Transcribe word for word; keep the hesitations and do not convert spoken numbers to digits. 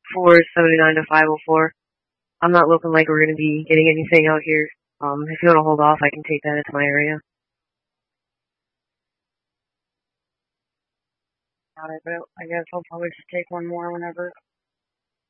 four seventy-nine to five oh four. I'm not looking like we're going to be getting anything out here. Um, if you want to hold off, I can take that into my area. Got it, but I guess I'll probably just take one more whenever